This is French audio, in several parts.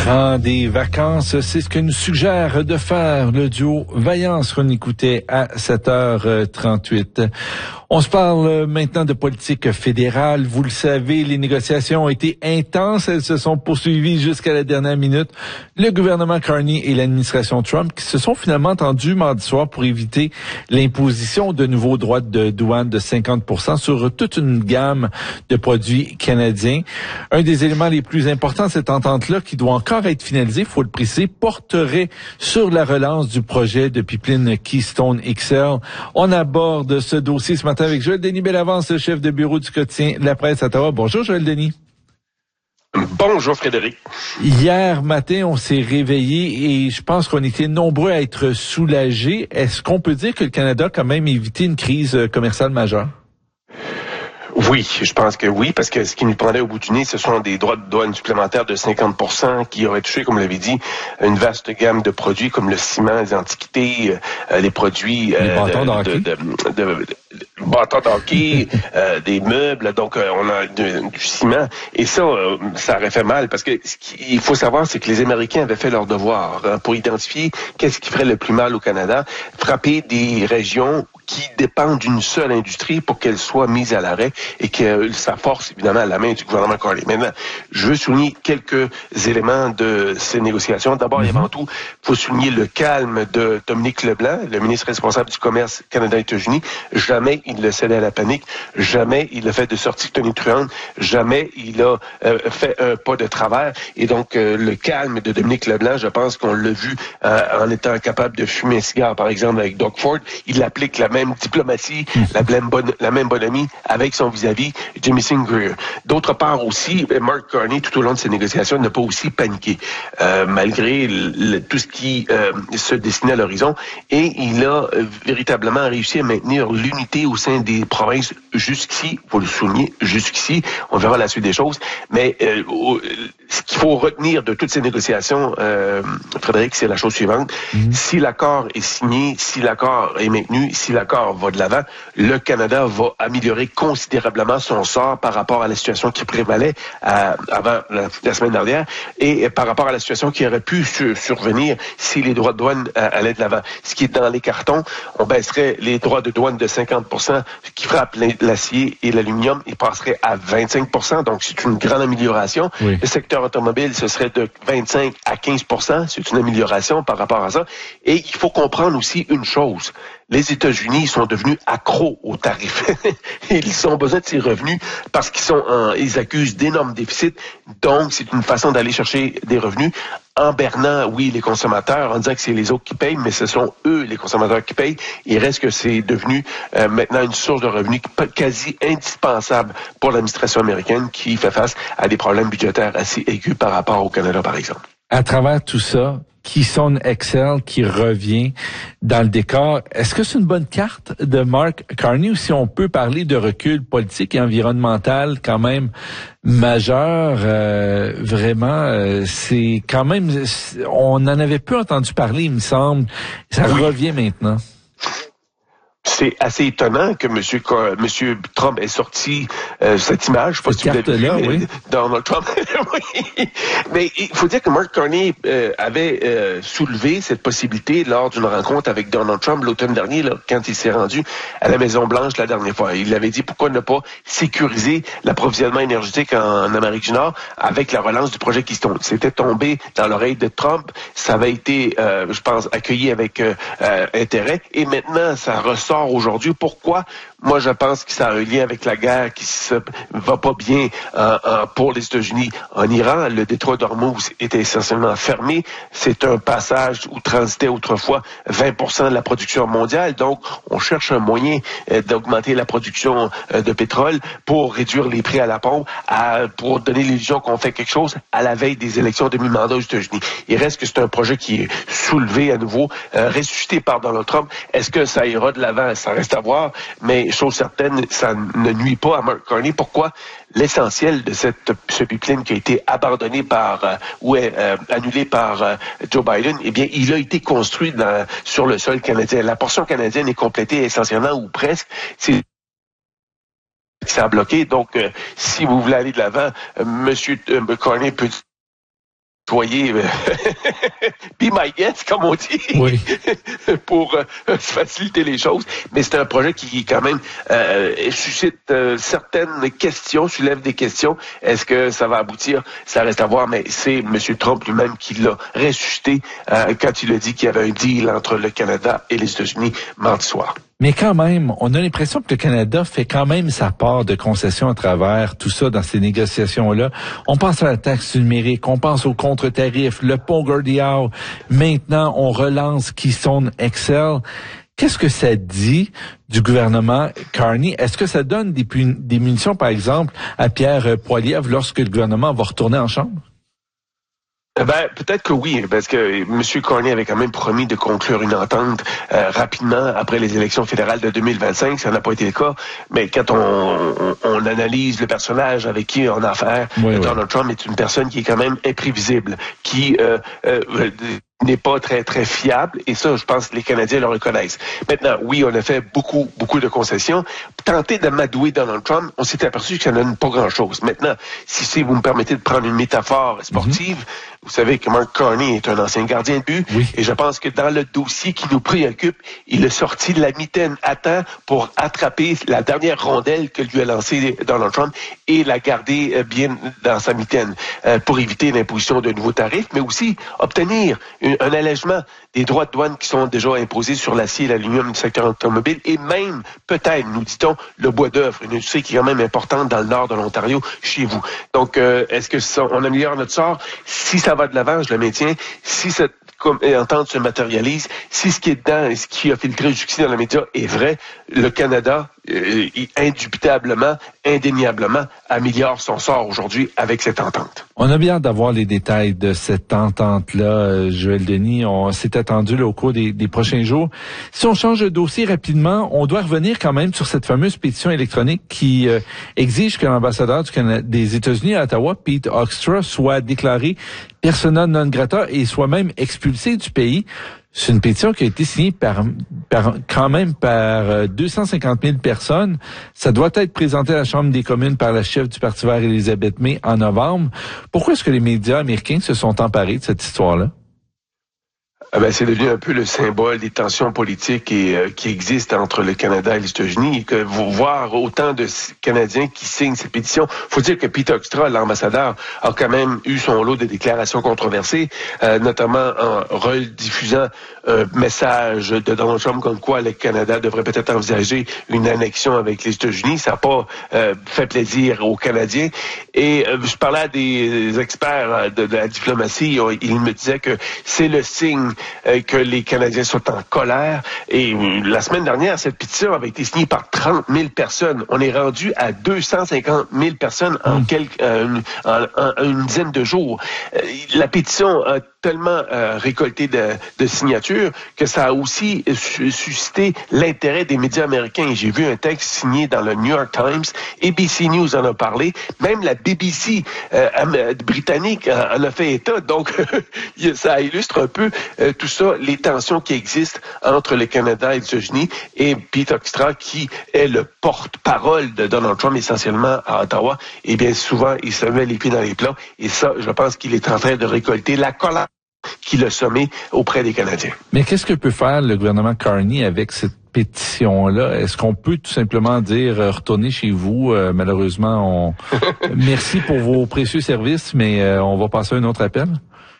prend des vacances. C'est ce que nous suggère de faire le duo Vaillance qu'on écoutait à 7h38. On se parle maintenant de politique fédérale. Vous le savez, les négociations ont été intenses. Elles se sont poursuivies jusqu'à la dernière minute. Le gouvernement Carney et l'administration Trump qui se sont finalement entendus mardi soir pour éviter l'imposition de nouveaux droits de douane de 50% sur toute une gamme de produits canadiens. Un des éléments les plus importants de cette entente-là, qui doit encore être finalisé, il faut le préciser, porterait sur la relance du projet de pipeline Keystone XL. On aborde ce dossier ce matin avec Joël Denis Bellavance, le chef de bureau du quotidien La Presse à Ottawa. Bonjour Joël Denis. Bonjour Frédéric. Hier matin, on s'est réveillé et je pense qu'on était nombreux à être soulagés. Est-ce qu'on peut dire que le Canada a quand même évité une crise commerciale majeure? Oui, je pense que oui, parce que ce qui nous prendrait au bout du nez, ce sont des droits de douane supplémentaires de 50% qui auraient touché, comme vous l'avez dit, une vaste gamme de produits comme le ciment, les antiquités, les produits bâtons d'hockey, des meubles, donc on a du ciment. Et ça aurait fait mal, parce que ce qu'il faut savoir, c'est que les Américains avaient fait leur devoir pour identifier qu'est-ce qui ferait le plus mal au Canada, frapper des régions qui dépendent d'une seule industrie pour qu'elle soit mise à l'arrêt et que ça force évidemment à la main du gouvernement Carney. Maintenant, je veux souligner quelques éléments de ces négociations. D'abord et avant tout, il faut souligner le calme de Dominique Leblanc, le ministre responsable du commerce Canada-États-Unis. Jamais il ne cédait à la panique, jamais il a fait de sortie tonitruante, jamais il a fait un pas de travers. Et donc, le calme de Dominique Leblanc, je pense qu'on l'a vu en étant capable de fumer un cigare, par exemple, avec Doug Ford. Il applique la même diplomatie, la même bonhomie avec son vis-à-vis, Jamieson Greer. D'autre part aussi, Mark Carney, tout au long de ces négociations, n'a pas aussi paniqué, malgré tout ce qui se dessinait à l'horizon. Et il a véritablement réussi à maintenir l'unité au sein des provinces jusqu'ici. Il faut le souligner, jusqu'ici. On verra la suite des choses. Mais ce qu'il faut retenir de toutes ces négociations, Frédéric, c'est la chose suivante. Si l'accord est signé, si l'accord est maintenu, si l'accord va de l'avant, le Canada va améliorer considérablement son sort par rapport à la situation qui prévalait avant la semaine dernière et par rapport à la situation qui aurait pu survenir si les droits de douane allaient de l'avant. Ce qui est dans les cartons, on baisserait les droits de douane de 50% qui frappent l'acier et l'aluminium, ils passeraient à 25%, donc c'est une grande amélioration. Oui. Le secteur automobile, ce serait de 25 à 15%, c'est une amélioration par rapport à ça. Et il faut comprendre aussi une chose. Les États-Unis sont devenus accros aux tarifs. Ils ont besoin de ces revenus parce ils accusent d'énormes déficits. Donc, c'est une façon d'aller chercher des revenus en bernant, oui, les consommateurs, en disant que c'est les autres qui payent, mais ce sont eux, les consommateurs, qui payent. Il reste que c'est devenu maintenant une source de revenus quasi indispensable pour l'administration américaine qui fait face à des problèmes budgétaires assez aigus par rapport au Canada, par exemple. À travers tout ça, Keystone XL qui revient dans le décor. Est-ce que c'est une bonne carte de Mark Carney ou si on peut parler de recul politique et environnemental quand même majeur? C'est quand même... On en avait peu entendu parler, il me semble. Ça revient maintenant. C'est assez étonnant que Monsieur Trump ait sorti cette image. Je sais pas si vous l'avez vu, oui. Donald Trump. Oui. Mais il faut dire que Mark Carney avait soulevé cette possibilité lors d'une rencontre avec Donald Trump l'automne dernier, là, quand il s'est rendu à la Maison-Blanche la dernière fois. Il avait dit pourquoi ne pas sécuriser l'approvisionnement énergétique en Amérique du Nord avec la relance du projet Keystone. C'était tombé dans l'oreille de Trump. Ça avait été, je pense, accueilli avec intérêt. Et maintenant, ça ressort aujourd'hui. Pourquoi? Moi, je pense que ça a un lien avec la guerre qui se va pas bien pour les États-Unis en Iran. Le détroit d'Ormuz était essentiellement fermé. C'est un passage où transitait autrefois 20% de la production mondiale. Donc, on cherche un moyen d'augmenter la production de pétrole pour réduire les prix à la pompe, pour donner l'illusion qu'on fait quelque chose à la veille des élections de mi-mandat aux États-Unis. Il reste que c'est un projet qui est soulevé à nouveau, ressuscité par Donald Trump. Est-ce que ça ira de l'avant? Ça reste à voir, mais chose certaine, ça ne nuit pas à Mark Carney. Pourquoi? L'essentiel de ce pipeline qui a été abandonné annulé par Joe Biden, eh bien, il a été construit sur le sol canadien. La portion canadienne est complétée essentiellement ou presque. Ça a bloqué. Donc, si vous voulez aller de l'avant, Monsieur Carney peut soyez be my guest, comme on dit, oui. pour faciliter les choses. Mais c'est un projet qui quand même suscite certaines questions, soulève des questions. Est-ce que ça va aboutir? Ça reste à voir, mais c'est M. Trump lui-même qui l'a ressuscité quand il a dit qu'il y avait un deal entre le Canada et les États-Unis mardi soir. Mais quand même, on a l'impression que le Canada fait quand même sa part de concessions à travers tout ça dans ces négociations-là. On pense à la taxe numérique, on pense aux contre-tarifs, le pont Gordie Howe. Maintenant, on relance Keystone XL. Qu'est-ce que ça dit du gouvernement Carney? Est-ce que ça donne des munitions, par exemple, à Pierre Poilievre lorsque le gouvernement va retourner en chambre? Ben, peut-être que oui, parce que M. Carney avait quand même promis de conclure une entente rapidement après les élections fédérales de 2025. Ça n'a pas été le cas. Mais quand on analyse le personnage avec qui on a affaire, Donald Trump est une personne qui est quand même imprévisible, qui n'est pas très, très fiable. Et ça, je pense que les Canadiens le reconnaissent. Maintenant, oui, on a fait beaucoup de concessions. Tenter d'amadouer Donald Trump, on s'est aperçu que ça ne donne pas grand-chose. Maintenant, si vous me permettez de prendre une métaphore sportive, vous savez que Mark Carney est un ancien gardien de but. Oui. Et je pense que dans le dossier qui nous préoccupe, il est sorti de la mitaine à temps pour attraper la dernière rondelle que lui a lancée Donald Trump et la garder bien dans sa mitaine pour éviter l'imposition de nouveaux tarifs, mais aussi obtenir un allègement des droits de douane qui sont déjà imposés sur l'acier et l'aluminium du secteur automobile et même, peut-être, nous dit-on, le bois d'œuvre, une industrie qui est quand même importante dans le nord de l'Ontario, chez vous. Donc, est-ce que on améliore notre sort? Si ça va de l'avant, je le maintiens. Si cette entente se matérialise, si ce qui est dedans et ce qui a filtré jusqu'ici dans les médias est vrai, le Canada, indubitablement, indéniablement, améliore son sort aujourd'hui avec cette entente. On a bien hâte d'avoir les détails de cette entente-là, Joël Denis. On s'est attendu là, au cours des prochains jours. Si on change de dossier rapidement, on doit revenir quand même sur cette fameuse pétition électronique qui exige que l'ambassadeur des États-Unis à Ottawa, Pete Hoekstra, soit déclaré persona non grata et soit même expulsé du pays. C'est une pétition qui a été signée par 250 000 personnes. Ça doit être présenté à la Chambre des communes par la chef du Parti vert, Elizabeth May, en novembre. Pourquoi est-ce que les médias américains se sont emparés de cette histoire-là? C'est devenu un peu le symbole des tensions politiques qui existent entre le Canada et les États-Unis. Et que voir autant de Canadiens qui signent cette pétition, faut dire que Pete Hoekstra, l'ambassadeur, a quand même eu son lot de déclarations controversées, notamment en rediffusant un message de Donald Trump comme quoi le Canada devrait peut-être envisager une annexion avec les États-Unis. Ça n'a pas fait plaisir aux Canadiens. Et je parlais à des experts de la diplomatie. Ils me disaient que c'est le signe que les Canadiens sont en colère. Et la semaine dernière, cette pétition avait été signée par 30 000 personnes. On est rendu à 250 000 personnes en une dizaine de jours. La pétition a tellement récolté de signatures que ça a aussi suscité l'intérêt des médias américains. J'ai vu un texte signé dans le New York Times. ABC News en a parlé. Même la BBC britannique en a fait état. Donc, ça illustre un peu tout ça, les tensions qui existent entre le Canada et les États-Unis et Pete Hoekstra, qui est le porte-parole de Donald Trump essentiellement à Ottawa. Et bien souvent, il se met les pieds dans les plats. Et ça, je pense qu'il est en train de récolter la colère qu'il a sommée auprès des Canadiens. Mais qu'est-ce que peut faire le gouvernement Carney avec cette pétition-là? Est-ce qu'on peut tout simplement dire retournez chez vous? Malheureusement, merci pour vos précieux services, mais on va passer à un autre appel?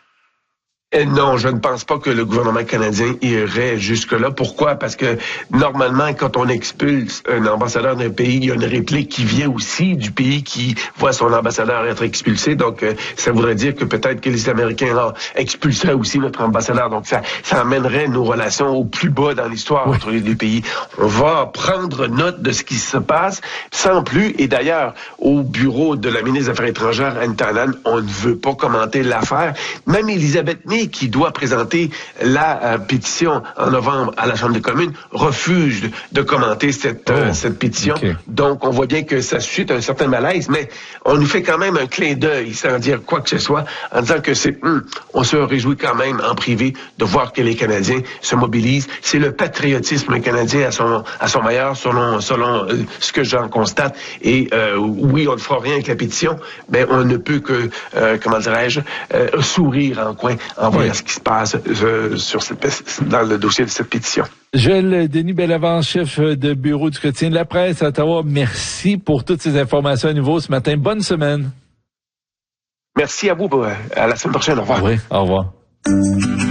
Non, je ne pense pas que le gouvernement canadien irait jusque-là. Pourquoi? Parce que normalement, quand on expulse un ambassadeur d'un pays, il y a une réplique qui vient aussi du pays qui voit son ambassadeur être expulsé. Donc, ça voudrait dire que peut-être que les Américains expulseraient aussi notre ambassadeur. Donc, ça amènerait nos relations au plus bas dans l'histoire entre les deux pays. On va prendre note de ce qui se passe sans plus. Et d'ailleurs, au bureau de la ministre des Affaires étrangères, Anne Tanan, on ne veut pas commenter l'affaire. Même Elizabeth May dernier qui doit présenter la pétition en novembre à la Chambre des communes refuse de commenter cette pétition. Okay. Donc, on voit bien que ça suscite un certain malaise, mais on nous fait quand même un clin d'œil, sans dire quoi que ce soit, en disant que on se réjouit quand même en privé de voir que les Canadiens se mobilisent. C'est le patriotisme canadien à son meilleur, selon ce que j'en constate. Et oui, on ne fera rien avec la pétition, mais on ne peut que, sourire en coin en voyant ce qui se passe dans le dossier de cette pétition. Joël Denis Bellavance, chef de bureau du quotidien de la presse à Ottawa, merci pour toutes ces informations à nouveau ce matin. Bonne semaine. Merci à vous. À la semaine prochaine. Au revoir. Oui, au revoir.